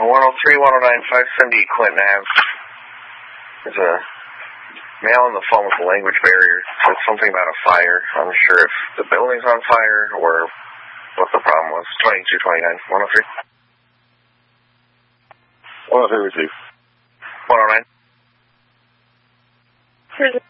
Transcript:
103-109, 570 Clinton Ave. There's a male on the phone with a language barrier. Said something about a fire. I'm not sure if the building's on fire or what the problem was. 2229, 103. 103 receive. 109.